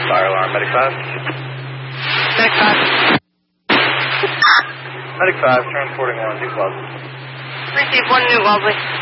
Fire alarm, Medic 5. Medic 5. Medic 5, transporting 1, New Wellesley. Receive 1 New Wellesley.